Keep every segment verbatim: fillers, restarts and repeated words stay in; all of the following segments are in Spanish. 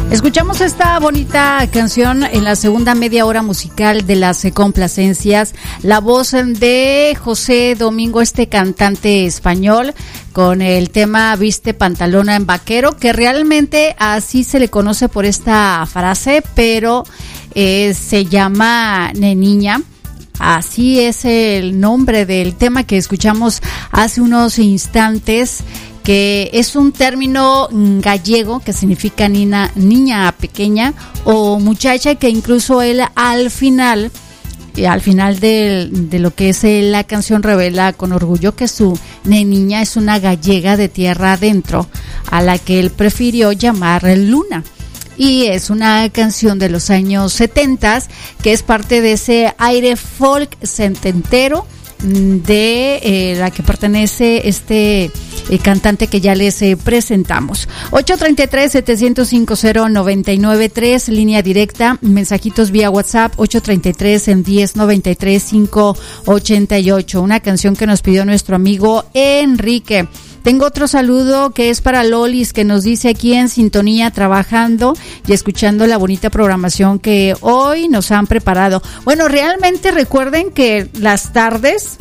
Escuchamos esta bonita canción en la segunda media hora musical de las complacencias. La voz de José Domingo, este cantante español, con el tema Viste pantalona en vaquero, que realmente así se le conoce por esta frase, pero eh, se llama Neniña. Así es el nombre del tema que escuchamos hace unos instantes, que es un término gallego que significa niña, niña pequeña o muchacha, que incluso él al final, al final de, de lo que es la canción, revela con orgullo que su niña es una gallega de tierra adentro, a la que él prefirió llamar Luna. Y es una canción de los años setenta que es parte de ese aire folk setentero de eh, la que pertenece este eh, cantante que ya les eh, presentamos. Ocho treinta y tres, setecientos cincuenta, noventa y nueve tres, línea directa, mensajitos vía WhatsApp, ocho treinta y tres, en diez noventa y tres, quinientos ochenta y ocho. Una canción que nos pidió nuestro amigo Enrique. Tengo otro saludo que es para Lolis, que nos dice aquí en sintonía, trabajando y escuchando la bonita programación que hoy nos han preparado. Bueno, realmente recuerden que las tardes,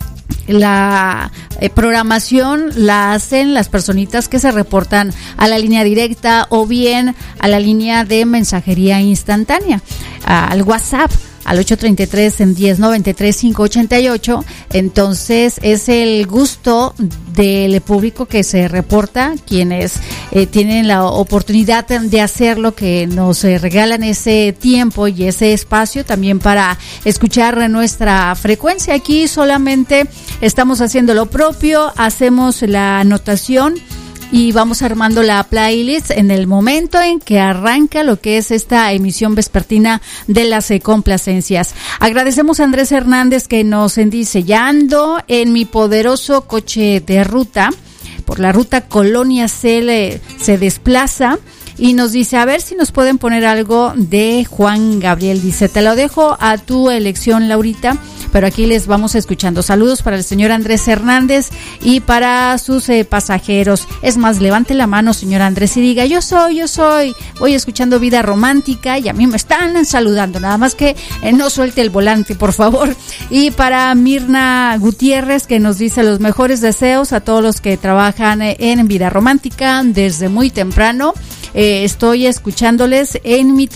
la eh, programación la hacen las personitas que se reportan a la línea directa o bien a la línea de mensajería instantánea, al WhatsApp, al ocho treinta y tres, en diez noventa y tres, quinientos ochenta y ocho. Entonces es el gusto del público que se reporta, quienes eh, tienen la oportunidad de hacerlo, que nos eh, regalan ese tiempo y ese espacio también para escuchar nuestra frecuencia. Aquí solamente estamos haciendo lo propio, hacemos la anotación y vamos armando la playlist en el momento en que arranca lo que es esta emisión vespertina de las eh, complacencias. Agradecemos a Andrés Hernández, que nos dice: ya ando en mi poderoso coche de ruta, por la ruta Colonia C le, se desplaza, y nos dice, a ver si nos pueden poner algo de Juan Gabriel. Dice, te lo dejo a tu elección, Laurita, pero aquí les vamos escuchando. Saludos para el señor Andrés Hernández y para sus eh, pasajeros. Es más, levante la mano, señor Andrés, y diga, yo soy, yo soy, voy escuchando Vida Romántica y a mí me están saludando, nada más que eh, no suelte el volante, por favor. Y para Mirna Gutiérrez, que nos dice los mejores deseos a todos los que trabajan eh, en Vida Romántica desde muy temprano. Eh, estoy escuchándoles en mi